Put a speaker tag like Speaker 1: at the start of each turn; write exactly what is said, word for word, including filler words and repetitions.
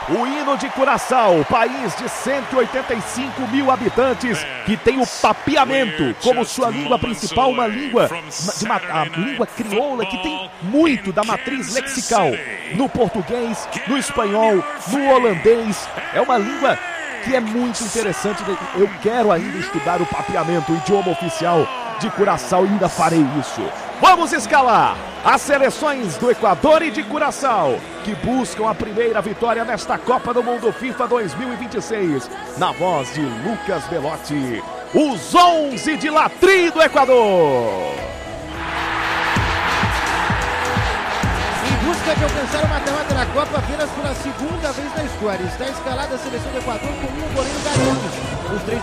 Speaker 1: o hino de Curaçao, país de cento e oitenta e cinco mil habitantes, que tem o papiamento como sua língua principal, uma língua, de uma, a língua crioula que tem muito da matriz lexical no português, no espanhol, no holandês. É uma língua que é muito interessante. Eu quero ainda estudar o papiamento, o idioma oficial de Curaçao, e ainda farei isso. Vamos escalar as seleções do Equador e de Curaçao, que buscam a primeira vitória nesta Copa do Mundo FIFA dois mil e vinte e seis. Na voz de Lucas Belotti, os onze de Latrim do Equador.
Speaker 2: Em busca de alcançar o mata-mata na Copa apenas pela segunda vez na história, está escalada a seleção do Equador com um goleiro garantido. Os três